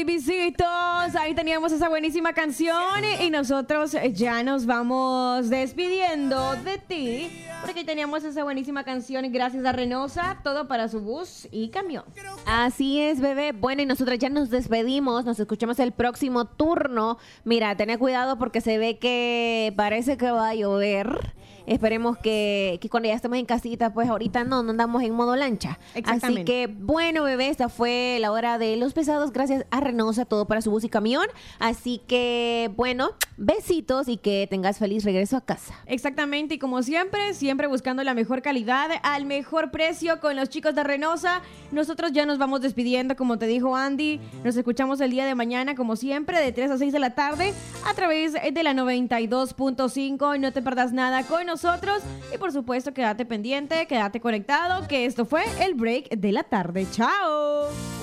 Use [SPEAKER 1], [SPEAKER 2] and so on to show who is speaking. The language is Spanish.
[SPEAKER 1] Visitos, ahí teníamos esa buenísima canción y nosotros ya nos vamos despidiendo de ti porque teníamos esa buenísima canción gracias a Renosa, todo para su bus y camión.
[SPEAKER 2] Así es, bebé. Bueno, y nosotros ya nos despedimos, nos escuchamos el próximo turno. Mira, ten cuidado porque se ve que parece que va a llover. Esperemos que cuando ya estemos en casita, pues ahorita no andamos en modo lancha. Así que, bueno, bebé, esta fue la hora de los pesados. Gracias a Renosa, todo para su bus y camión. Así que, bueno, besitos y que tengas feliz regreso a casa.
[SPEAKER 1] Exactamente, y como siempre, siempre buscando la mejor calidad al mejor precio con los chicos de Renosa. Nosotros ya nos vamos despidiendo, como te dijo Andy. Nos escuchamos el día de mañana, como siempre, de 3 a 6 de la tarde a través de la 92.5. No te perdas nada con nosotros y por supuesto quédate pendiente, quédate conectado, que esto fue el break de la tarde. ¡Chao!